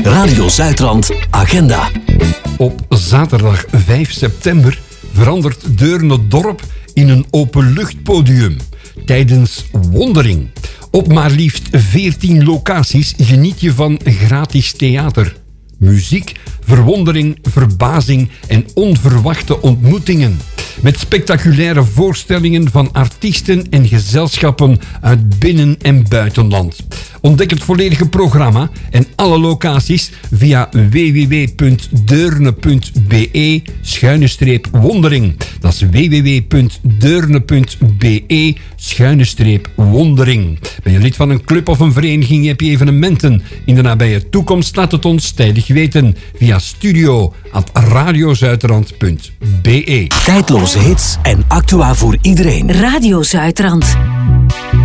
Radio Zuidrand Agenda. Op zaterdag 5 september verandert Deurne-dorp in een openluchtpodium tijdens Wondering. Op maar liefst 14 locaties geniet je van gratis theater, muziek, verwondering, verbazing en onverwachte ontmoetingen. Met spectaculaire voorstellingen van artiesten en gezelschappen uit binnen- en buitenland. Ontdek het volledige programma en alle locaties via www.deurne.be/wondering. Dat is www.deurne.be/wondering. Ben je lid van een club of een vereniging, heb je evenementen in de nabije toekomst? Laat het ons tijdig weten via studio@radiozuidrand.be. Tijdloze hits en actua voor iedereen. Radio Zuidrand.